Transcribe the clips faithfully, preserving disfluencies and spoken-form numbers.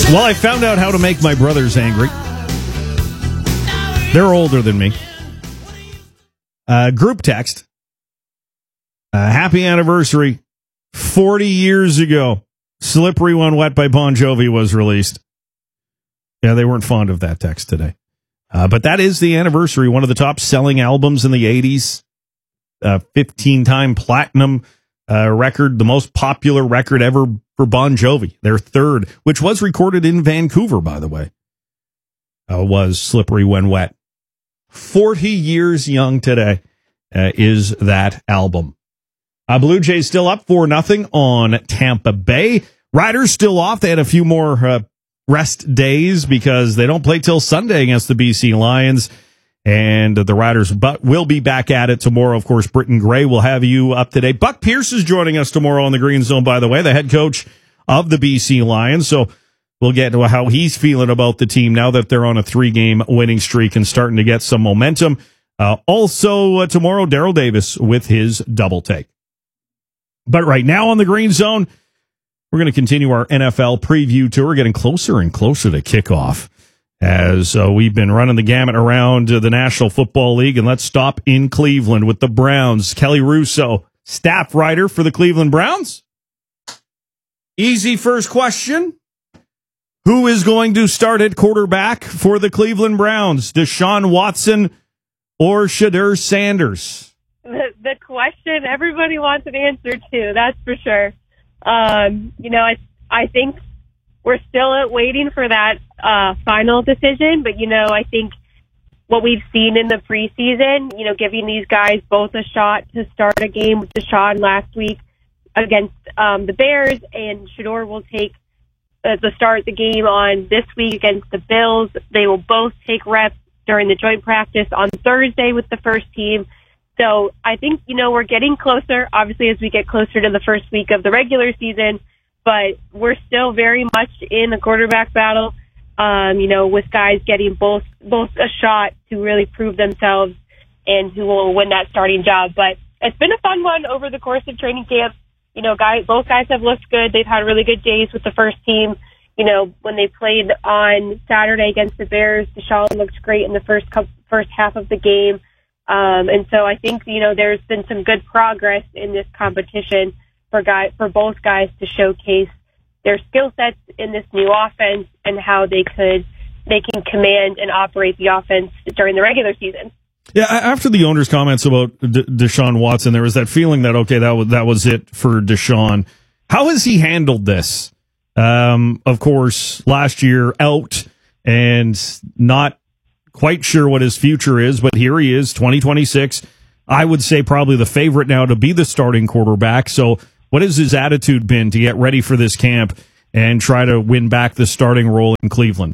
Well, I found out how to make my brothers angry. They're older than me. Uh, group text. Uh, happy anniversary. forty years ago, Slippery When Wet by Bon Jovi was released. Yeah, they weren't fond of that text today. Uh, but that is the anniversary. One of the top selling albums in the eighties. Uh, fifteen-time platinum uh, record. The most popular record ever for Bon Jovi. Their third, which was recorded in Vancouver, by the way, uh, was Slippery When Wet. forty years young today uh, is that album. Uh, Blue Jays still up four nothing on Tampa Bay. Riders still off. They had a few more uh, rest days because they don't play till Sunday against the B C Lions. And the Riders but will be back at it tomorrow. Of course, Britton Gray will have you up to date. Buck Pierce is joining us tomorrow on the Green Zone, by the way, the head coach of the B C Lions. So we'll get to how he's feeling about the team now that they're on a three-game winning streak and starting to get some momentum. Uh, also, uh, tomorrow, Daryl Davis with his double take. But right now on the Green Zone, we're going to continue our N F L preview tour, getting closer and closer to kickoff as uh, we've been running the gamut around uh, the National Football League. And let's stop in Cleveland with the Browns. Kelly Russo, staff writer for the Cleveland Browns. Easy first question. Who is going to start at quarterback for the Cleveland Browns? Deshaun Watson or Shedeur Sanders? The, the question everybody wants an answer to, that's for sure. Um, you know, I, I think we're still waiting for that uh, final decision, but, you know, I think what we've seen in the preseason, you know, giving these guys both a shot to start a game with Deshaun last week against um, the Bears, and Shedeur will take uh, the start the game on this week against the Bills. They will both take reps during the joint practice on Thursday with the first team. So I think, you know, we're getting closer, obviously, as we get closer to the first week of the regular season, but we're still very much in the quarterback battle, um, you know, with guys getting both both a shot to really prove themselves and who will win that starting job. But it's been a fun one over the course of training camp. You know, guys, both guys have looked good. They've had really good days with the first team. You know, when they played on Saturday against the Bears, Deshaun looked great in the first couple, first half of the game. Um, and so I think, you know, there's been some good progress in this competition for guys, for both guys to showcase their skill sets in this new offense and how they could, they can command and operate the offense during the regular season. Yeah, after the owner's comments about De- Deshaun Watson, there was that feeling that, okay, that was, that was it for Deshaun. How has he handled this? Um, of course, last year out and not quite sure what his future is, but here he is, twenty twenty-six. I would say probably the favorite now to be the starting quarterback. So what has his attitude been to get ready for this camp and try to win back the starting role in Cleveland?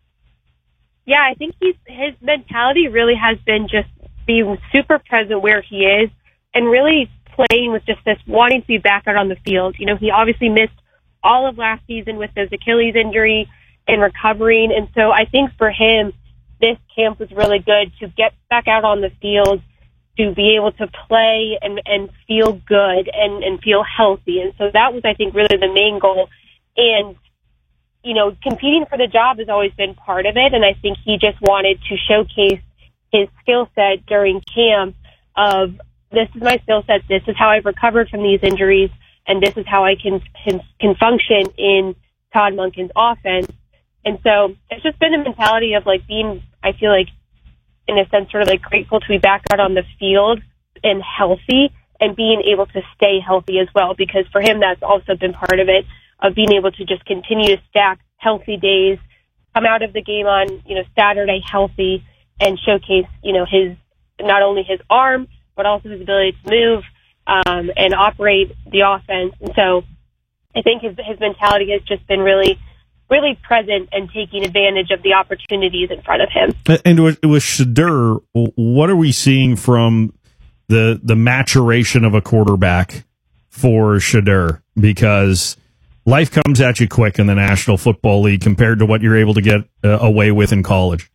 Yeah, I think he's, his mentality really has been just being super present where he is and really playing with just this wanting to be back out on the field. You know, he obviously missed all of last season with his Achilles injury and recovering. And so I think for him, this camp was really good to get back out on the field, to be able to play and, and feel good and, and feel healthy. And so that was, I think, really the main goal. And, you know, competing for the job has always been part of it. And I think he just wanted to showcase his skill set during camp of, this is my skill set, this is how I've recovered from these injuries, and this is how I can, can, can function in Todd Monken's offense. And so it's just been a mentality of like being, I feel like, in a sense, sort of like grateful to be back out on the field and healthy and being able to stay healthy as well, because for him, that's also been part of it, of being able to just continue to stack healthy days, come out of the game on, you know, Saturday healthy and showcase, you know, his, not only his arm, but also his ability to move um, and operate the offense. And so I think his, his mentality has just been really, really present and taking advantage of the opportunities in front of him. And with, with Shedeur, what are we seeing from the the maturation of a quarterback for Shedeur? Because life comes at you quick in the National Football League compared to what you're able to get uh, away with in college.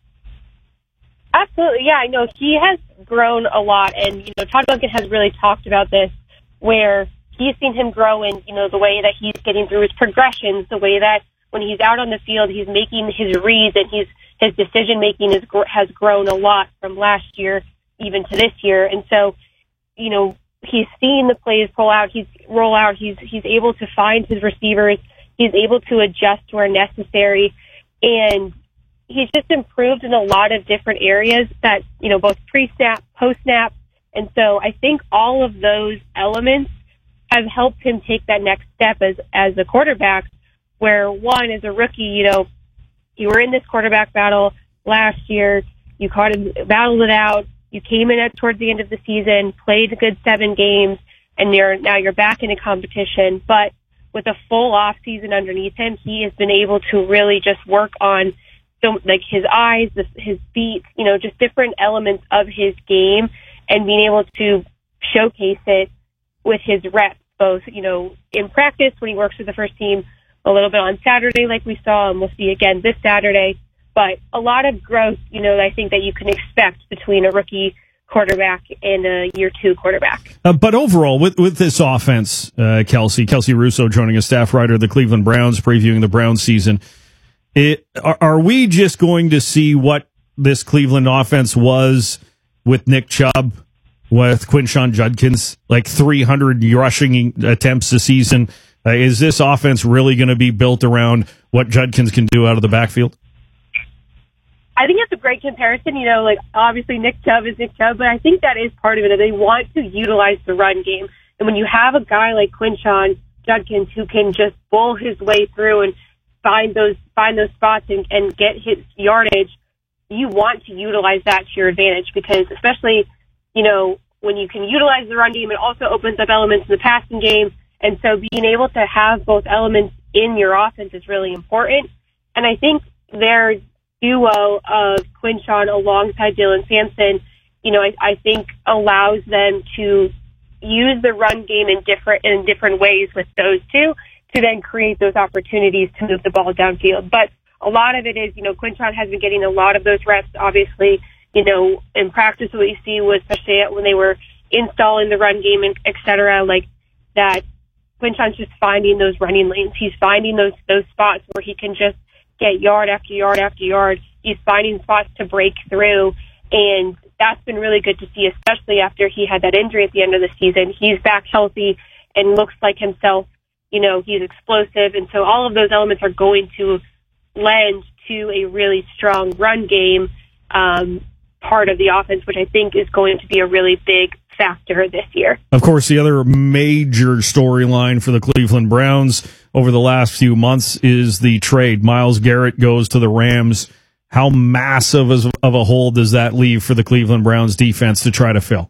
Absolutely, yeah. I know he has grown a lot, and you know Todd Monken has really talked about this, where he's seen him grow in, you know, the way that he's getting through his progressions, the way that when he's out on the field, he's making his reads and he's, his decision making is, has grown a lot from last year even to this year. And so, you know, he's seeing the plays roll out. He's roll out. He's he's able to find his receivers. He's able to adjust where necessary, and he's just improved in a lot of different areas that, you know, both pre-snap, post-snap. And so I think all of those elements have helped him take that next step as as a quarterback. Where one, as a rookie, you know, you were in this quarterback battle last year. You caught him, battled it out. You came in at towards the end of the season, played a good seven games, and you're now you're back in a competition. But with a full off season underneath him, he has been able to really just work on so like his eyes, his feet, you know, just different elements of his game, and being able to showcase it with his reps, both, you know, in practice when he works with the first team, a little bit on Saturday like we saw, and we'll see again this Saturday. But a lot of growth, you know, I think that you can expect between a rookie quarterback and a year two quarterback. Uh, but overall, with with this offense, uh, Kelsey, Kelsey Russo joining us, staff writer of the Cleveland Browns, previewing the Browns season. It, are, are we just going to see what this Cleveland offense was with Nick Chubb, with Quinshon Judkins, like three hundred rushing attempts a season? Uh, is this offense really going to be built around what Judkins can do out of the backfield? I think that's a great comparison. You know, like obviously Nick Chubb is Nick Chubb, but I think that is part of it. They want to utilize the run game. And when you have a guy like Quinshon Judkins who can just bull his way through and find those find those spots and, and get his yardage, you want to utilize that to your advantage, because especially, you know, when you can utilize the run game, it also opens up elements in the passing game. And so being able to have both elements in your offense is really important. And I think their duo of Quinshon alongside Dylan Sampson, you know, I, I think allows them to use the run game in different in different ways with those two to then create those opportunities to move the ball downfield. But a lot of it is, you know, Quinshon has been getting a lot of those reps. Obviously, you know, in practice, what you see was, especially when they were installing the run game and et cetera, like that, Quinshon's just finding those running lanes. He's finding those those spots where he can just get yard after yard after yard. He's finding spots to break through, and that's been really good to see, especially after he had that injury at the end of the season. He's back healthy and looks like himself. You know, he's explosive, and so all of those elements are going to lend to a really strong run game um, part of the offense, which I think is going to be a really big factor this year. Of course, the other major storyline for the Cleveland Browns over the last few months is the trade. Myles Garrett goes to the Rams. How massive of a hole does that leave for the Cleveland Browns defense to try to fill?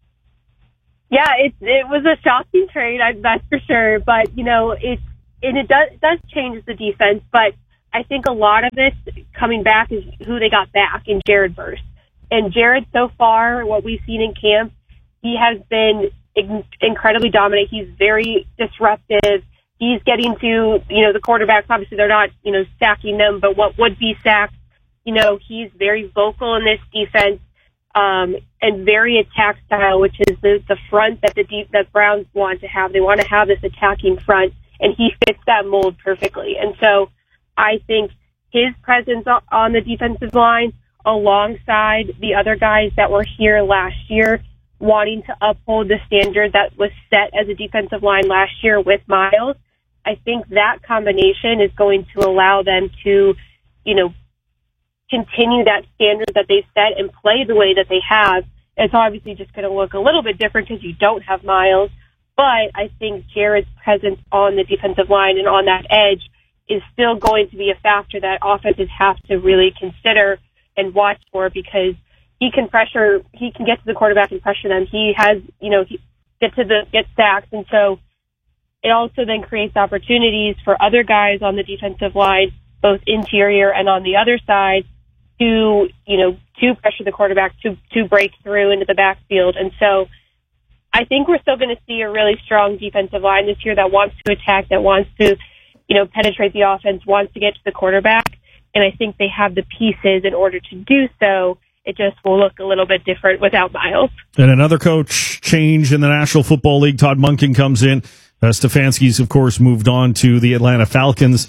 Yeah, it it was a shocking trade, that's for sure. But, you know, it's, and it does, it does change the defense. But I think a lot of this coming back is who they got back in Jared Verse. And Jared, so far, what we've seen in camp, he has been in- incredibly dominant. He's very disruptive. He's getting to, you know, the quarterbacks. Obviously, they're not, you know, sacking them, but what would be sacked, you know, he's very vocal in this defense um, and very attack style, which is the, the front that the deep, that Browns want to have. They want to have this attacking front, and he fits that mold perfectly. And so I think his presence on the defensive line, alongside the other guys that were here last year, wanting to uphold the standard that was set as a defensive line last year with Myles, I think that combination is going to allow them to, you know, continue that standard that they've set and play the way that they have. It's obviously just going to look a little bit different because you don't have Myles, but I think Jared's presence on the defensive line and on that edge is still going to be a factor that offenses have to really consider and watch for, because he can pressure, he can get to the quarterback and pressure them. He has, you know, he get to the, get sacks. And so it also then creates opportunities for other guys on the defensive line, both interior and on the other side, to, you know, to pressure the quarterback, to, to break through into the backfield. And so I think we're still going to see a really strong defensive line this year that wants to attack, that wants to, you know, penetrate the offense, wants to get to the quarterback. And I think they have the pieces in order to do so. It just will look a little bit different without Myles. And another coach change in the National Football League. Todd Monken comes in. Uh, Stefanski's, of course, moved on to the Atlanta Falcons.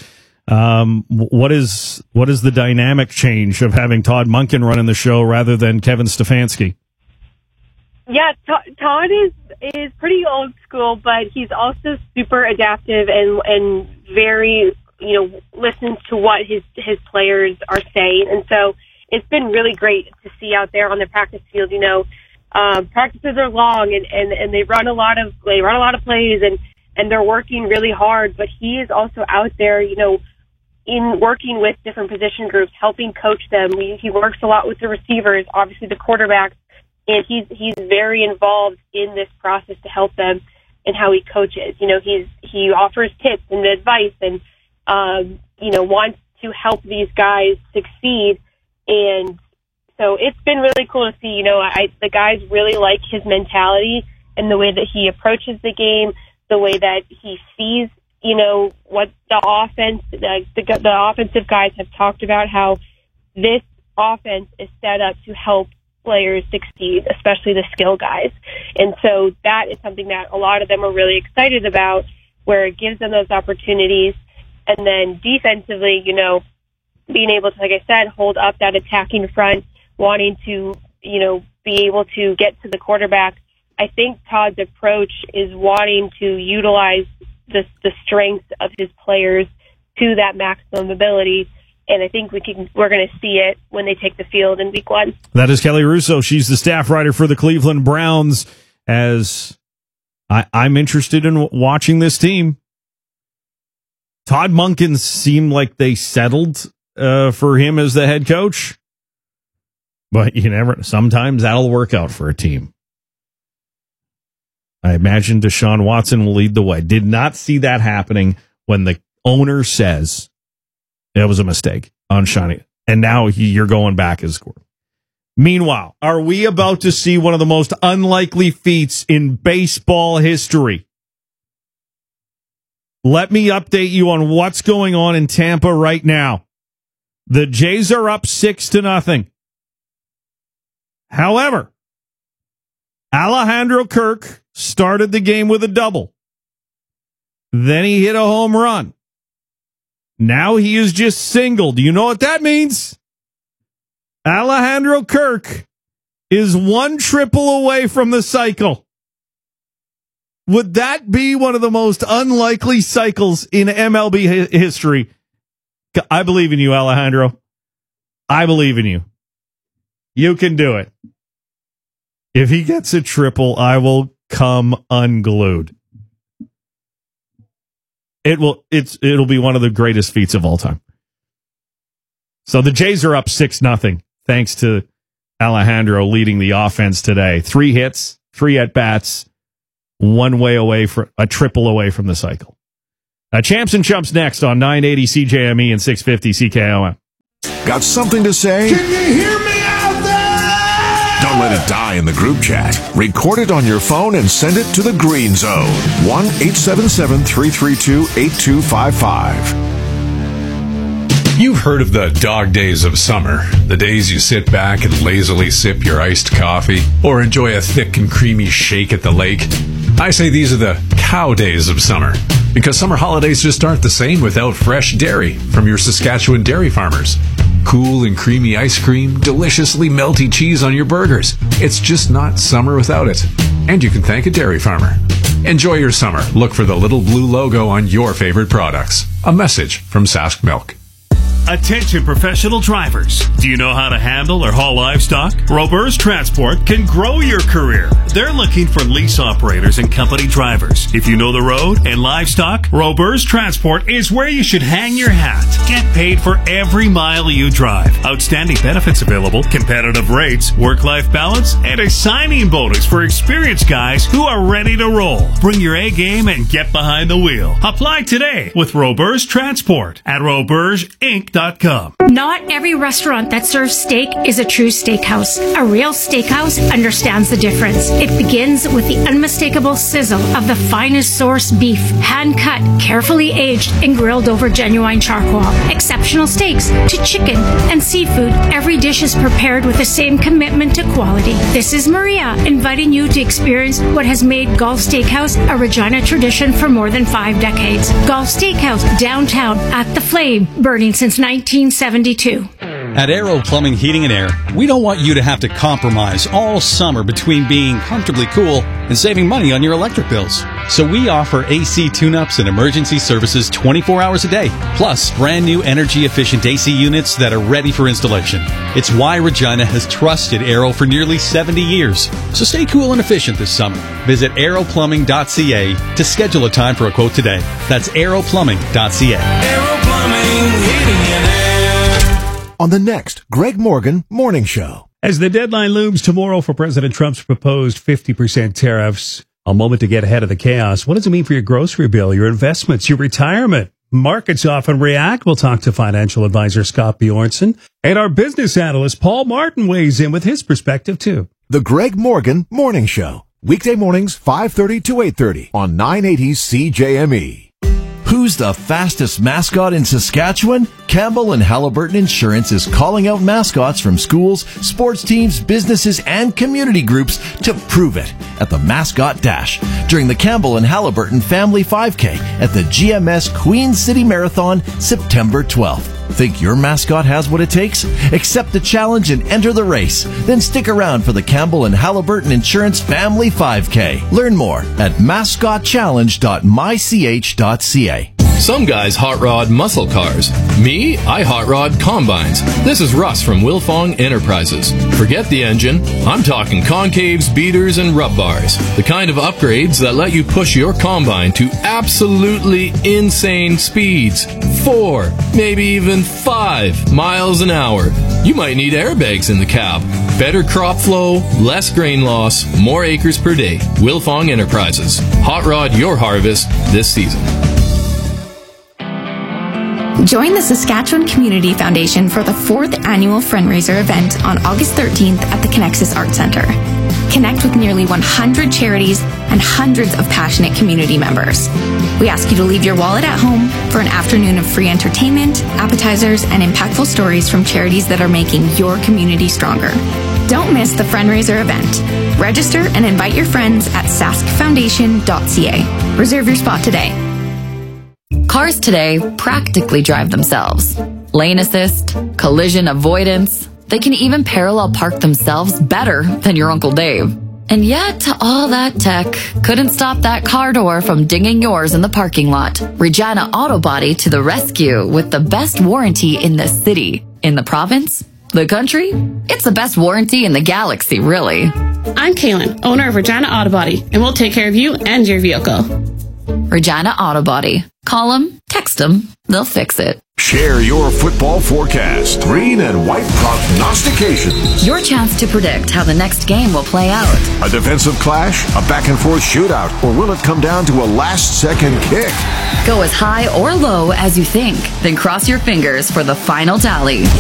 Um, what is what is the dynamic change of having Todd Monken running the show rather than Kevin Stefanski? Yeah, Todd is is pretty old school, but he's also super adaptive and and very, you know, listens to what his his players are saying, and so it's been really great to see out there on the practice field. You know, um, practices are long and, and, and they run a lot of they run a lot of plays and, and they're working really hard. But he is also out there, you know, in working with different position groups, helping coach them. He, he works a lot with the receivers, obviously the quarterbacks. And he's he's very involved in this process to help them and how he coaches. You know, he's he offers tips and advice and um, you know, wants to help these guys succeed. And so it's been really cool to see. You know, I the guys really like his mentality and the way that he approaches the game, the way that he sees, you know, what the offense, the the, the offensive guys have talked about how this offense is set up to help players succeed, especially the skill guys. And so that is something that a lot of them are really excited about, where it gives them those opportunities. And then defensively, you know, being able to, like I said, hold up that attacking front, wanting to, you know, be able to get to the quarterback. I think Todd's approach is wanting to utilize the, the strengths of his players to that maximum ability. And I think we can, we're going to see it when they take the field in week one. That is Kelly Russo. She's the staff writer for the Cleveland Browns. As I, I'm interested in watching this team. Todd Monken seemed like they settled uh, for him as the head coach. But you never, sometimes that'll work out for a team. I imagine Deshaun Watson will lead the way. Did not see that happening when the owner says it was a mistake on Shani. And now he, you're going back as score. Meanwhile, are we about to see one of the most unlikely feats in baseball history? Let me update you on what's going on in Tampa right now. The Jays are up six to nothing. However, Alejandro Kirk started the game with a double. Then he hit a home run. Now he is just single. Do you know what that means? Alejandro Kirk is one triple away from the cycle. Would that be one of the most unlikely cycles in M L B hi- history? I believe in you, Alejandro. I believe in you. You can do it. If he gets a triple, I will come unglued. It will. It's. It'll be one of the greatest feats of all time. So the Jays are up six nothing, thanks to Alejandro leading the offense today. Three hits, three at bats, one way away from a triple away from the cycle. Uh, Champs and Chumps next on nine eighty C J M E and six fifty C K O M. Got something to say? Can you hear me out there? Don't let it die in the group chat. Record it on your phone and send it to the Green Zone. one eight seven seven, three three two, eight two five five. You've heard of the dog days of summer, the days you sit back and lazily sip your iced coffee or enjoy a thick and creamy shake at the lake. I say these are the cow days of summer, because summer holidays just aren't the same without fresh dairy from your Saskatchewan dairy farmers. Cool and creamy ice cream, deliciously melty cheese on your burgers. It's just not summer without it. And you can thank a dairy farmer. Enjoy your summer. Look for the little blue logo on your favorite products. A message from Sask Milk. Attention professional drivers. Do you know how to handle or haul livestock? Roberts Transport can grow your career. They're looking for lease operators and company drivers. If you know the road and livestock, Roberts Transport is where you should hang your hat. Get paid for every mile you drive. Outstanding benefits available, competitive rates, work-life balance, and a signing bonus for experienced guys who are ready to roll. Bring your A game and get behind the wheel. Apply today with Roberts Transport at roberts inc dot com. Not every restaurant that serves steak is a true steakhouse. A real steakhouse understands the difference. It begins with the unmistakable sizzle of the finest source beef, hand-cut, carefully aged, and grilled over genuine charcoal. Exceptional steaks to chicken and seafood, every dish is prepared with the same commitment to quality. This is Maria, inviting you to experience what has made Gulf Steakhouse a Regina tradition for more than five decades. Gulf Steakhouse, downtown, at the Flame, burning since nineteen seventy-two. At Aero Plumbing, Heating and Air, we don't want you to have to compromise all summer between being comfortably cool and saving money on your electric bills. So we offer A C tune-ups and emergency services twenty-four hours a day, plus brand new energy-efficient A C units that are ready for installation. It's why Regina has trusted Aero for nearly seventy years. So stay cool and efficient this summer. Visit aero plumbing dot c a to schedule a time for a quote today. That's aero plumbing dot c a. Aero Plumbing, Heating and Air. On the next Greg Morgan Morning Show. As the deadline looms tomorrow for President Trump's proposed fifty percent tariffs, a moment to get ahead of the chaos. What does it mean for your grocery bill, your investments, your retirement? Markets often react. We'll talk to financial advisor Scott Bjornson, and our business analyst Paul Martin weighs in with his perspective too. The Greg Morgan Morning Show. Weekday mornings, five thirty to eight thirty on nine eighty C J M E. Who's the fastest mascot in Saskatchewan? Campbell and Halliburton Insurance is calling out mascots from schools, sports teams, businesses, and community groups to prove it at the Mascot Dash during the Campbell and Halliburton Family five K at the G M S Queen City Marathon, September twelfth. Think your mascot has what it takes? Accept the challenge and enter the race. Then stick around for the Campbell and Halliburton Insurance Family five K. Learn more at mascot challenge dot my c h dot c a. Some guys hot rod muscle cars. Me, I hot rod combines. This is Russ from Wilfong Enterprises. Forget the engine. I'm talking concaves, beaters, and rub bars. The kind of upgrades that let you push your combine to absolutely insane speeds. Four, maybe even five miles an hour. You might need airbags in the cab. Better crop flow, less grain loss, more acres per day. Wilfong Enterprises. Hot rod your harvest this season. Join the Saskatchewan Community Foundation for the fourth annual Friendraiser event on August thirteenth at the Connexus Arts Centre. Connect with nearly one hundred charities and hundreds of passionate community members. We ask you to leave your wallet at home for an afternoon of free entertainment, appetizers, and impactful stories from charities that are making your community stronger. Don't miss the Friendraiser event. Register and invite your friends at sask foundation dot c a. Reserve your spot today. Cars today practically drive themselves. Lane assist, collision avoidance. They can even parallel park themselves better than your Uncle Dave. And yet, all that tech couldn't stop that car door from dinging yours in the parking lot. Regina Auto Body to the rescue with the best warranty in the city. In the province? The country? It's the best warranty in the galaxy, really. I'm Kaylin, owner of Regina Auto Body, and we'll take care of you and your vehicle. Regina Auto Body. Call them, text them, they'll fix it. Share your football forecast. Green and white prognostications. Your chance to predict how the next game will play out. A defensive clash, a back and forth shootout, or will it come down to a last second kick? Go as high or low as you think, then cross your fingers for the final tally.